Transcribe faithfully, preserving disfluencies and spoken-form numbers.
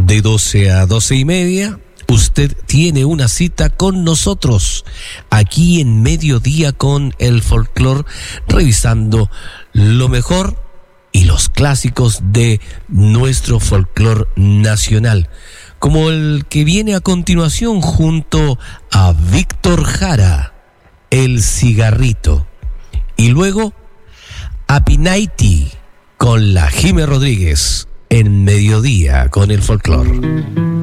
De doce a doce y media, usted tiene una cita con nosotros, aquí en Mediodía con el Folclor, revisando lo mejor y los clásicos de nuestro folclor nacional, como el que viene a continuación junto a Víctor Jara, El Cigarrito, y luego Apinaiti con la Jime Rodríguez en Mediodía con el Folclor.